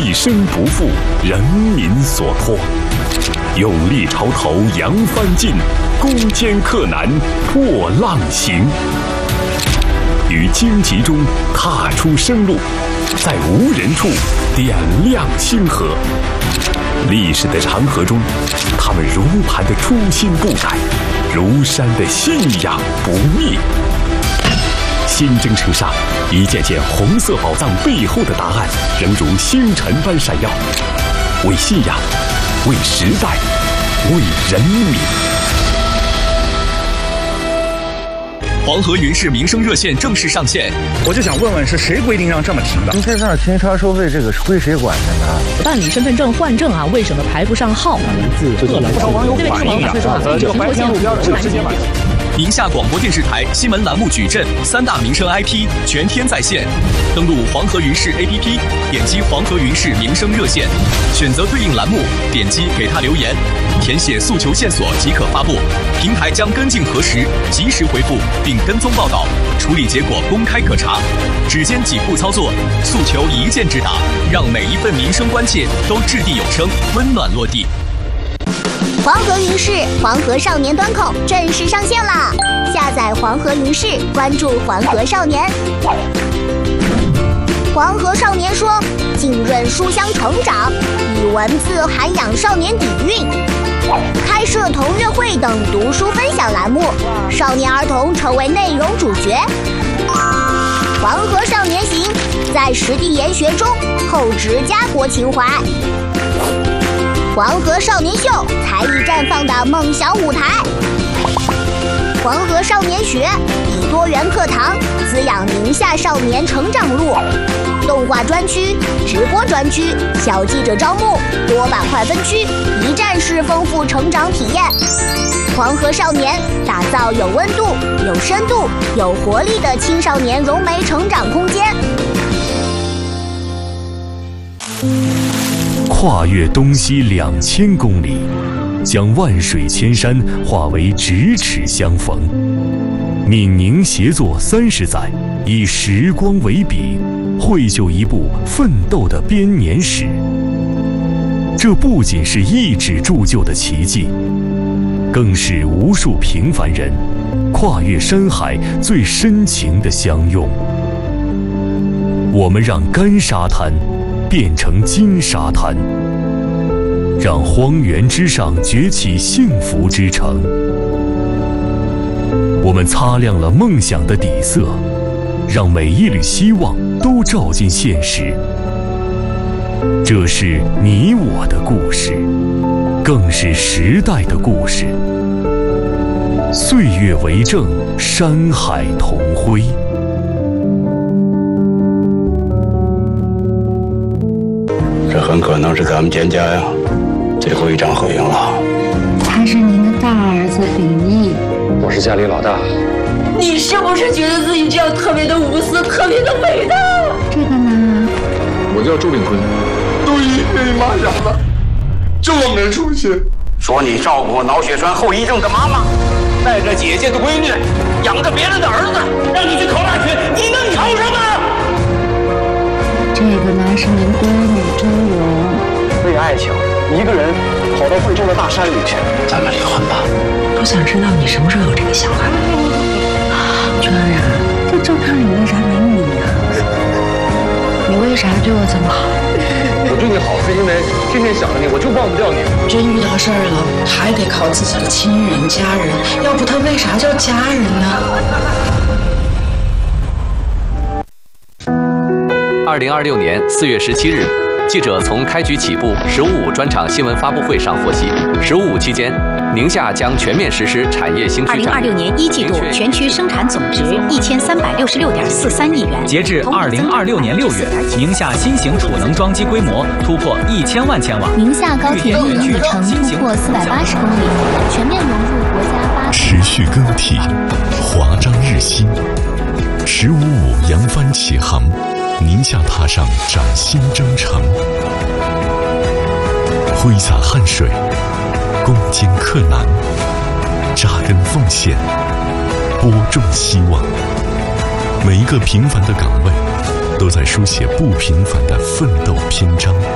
一生不负人民所托。勇立潮头扬帆进，攻坚克难破浪行。于荆棘中踏出生路，在无人处点亮星河。历史的长河中，他们如磐的初心不改，如山的信仰不灭。新征程上，一件件红色宝藏背后的答案，仍如星辰般闪耀。为信仰，为时代，为人民。 黄河云氏民生热线正式上线。 我就想问问，是谁规定让这么停的？ 停车场停车收费这个是归谁管的呢？ 办理身份证换证啊，为什么排不上号？ 不少网友反映啊，这个白天路标是直接买。 宁夏广播电视台新闻栏目矩阵3大民生 IP 全天在线，登录黄河云氏 APP， 点击黄河云氏民生热线，选择对应栏目，点击给他留言，填写诉求线索即可发布。平台将跟进核实，及时回复并跟踪报道，处理结果公开可查。只间几步操作，诉求一键直达，让每一份民生关切都掷地有声，温暖落地。 黄河云氏黄河少年端口正式上线啦！下载黄河云氏，关注黄河少年。黄河少年说，浸润书香成长，以文字涵养少年底蕴，开设同乐会等读书分享栏目，少年儿童成为内容主角。黄河少年行，在实地研学中厚植家国情怀。黄河少年秀，才艺绽放的梦想舞台。黄河少年学，以多元课堂滋养宁夏少年成长路。动画专区、直播专区、小记者招募，多板块分区，一站式丰富成长体验。黄河少年打造有温度、有深度、有活力的青少年融媒成长空间。 跨越东西2000公里，将万水千山化为咫尺相逢。闽宁协作30载，以时光为笔，绘就一部奋斗的编年史。这不仅是一纸铸就的奇迹，更是无数平凡人跨越山海最深情的相拥。我们让干沙滩变成金沙滩，让荒原之上崛起幸福之城。我们擦亮了梦想的底色，让每一缕希望都照进现实。这是你我的故事，更是时代的故事。岁月为证，山海同辉。 这很可能是咱们蒹葭呀最后一张合影了。 他是您的大儿子秉义， 我是家里老大。 你是不是觉得自己这样特别的无私，特别的伟大？ 这个呢？ 我叫周炳坤。 都因为妈养的，这么出息。 说你照顾脑血栓后遗症的妈妈，带着姐姐的闺女，养着别人的儿子，让你去考大学，你能考什么？ 这个呢是您闺女周蓉。 为爱情，一个人跑到贵州的大山里去。 咱们离婚吧。 我想知道你什么时候有这个想法。娟儿啊， 这照片里为啥没你呀？ 你为啥对我这么好？ 我对你好是因为天天想着你，我就忘不掉你。 真遇到事儿了，还得靠自己的亲人家人，要不他为啥叫家人呢 ？2026年4月17日，记者从开局起步“15+5”专场新闻发布会上获悉，“15+5”期间，宁夏将全面实施产业新区战略。 2026年1季度全区生产总值1366.43亿元。 截至2026年6月，宁夏新型储能装机规模突破1000万千瓦。 宁夏高铁运营里程突破480公里，全面融入国家8。 持续更替，华章日新，15+5扬帆起航。宁夏踏上崭新征程，挥洒汗水，攻坚克难，扎根奉献，播种希望。每一个平凡的岗位，都在书写不平凡的奋斗篇章。